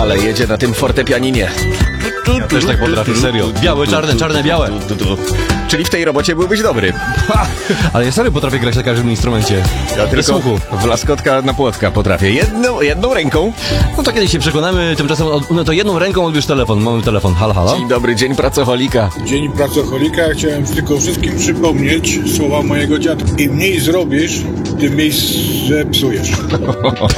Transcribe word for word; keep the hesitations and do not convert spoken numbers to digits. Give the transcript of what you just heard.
Ale jedzie na tym fortepianinie. Ja też tak potrafię, serio. Białe, czarne, czarne, białe. Czyli w tej robocie byłbyś dobry. Ale ja serio potrafię grać na każdym instrumencie. Ja Bez tylko słuchu. w laskotka na płotka potrafię. Jedną, jedną ręką. No to kiedyś się przekonamy, tymczasem od, no to jedną ręką odbierz telefon. Mamy telefon, halo, halo. Dzień dobry, dzień pracoholika. Dzień pracoholika. Chciałem tylko wszystkim przypomnieć słowa mojego dziadka. Im mniej zrobisz, tym mniej zepsujesz.